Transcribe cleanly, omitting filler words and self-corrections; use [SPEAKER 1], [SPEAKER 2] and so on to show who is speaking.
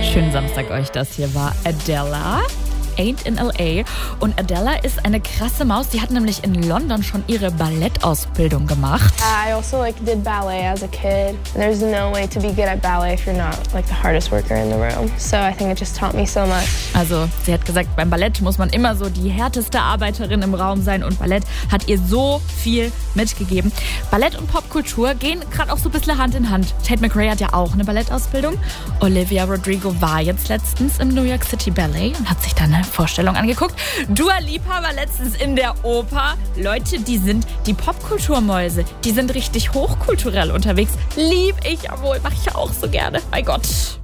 [SPEAKER 1] Schönen Samstag euch, das hier war Adela. Ain't in L.A. Und Adela ist eine krasse Maus. Die hat nämlich in London schon ihre Ballettausbildung gemacht.
[SPEAKER 2] I also did ballet as a kid. There's no way to be good at ballet if you're not the hardest worker in the room. So I think it just taught me so much.
[SPEAKER 1] Also sie hat gesagt, beim Ballett muss man immer so die härteste Arbeiterin im Raum sein. Und Ballett hat ihr so viel mitgegeben. Ballett und Popkultur gehen gerade auch so ein bisschen Hand in Hand. Tate McRae hat ja auch eine Ballettausbildung. Olivia Rodrigo war jetzt letztens im New York City Ballet und hat sich dann eine Vorstellung angeguckt. Dua Lipa war letztens in der Oper. Leute, die sind die Popkulturmäuse. Die sind richtig hochkulturell unterwegs. Lieb ich, jawohl, mache ich auch so gerne. Mein Gott.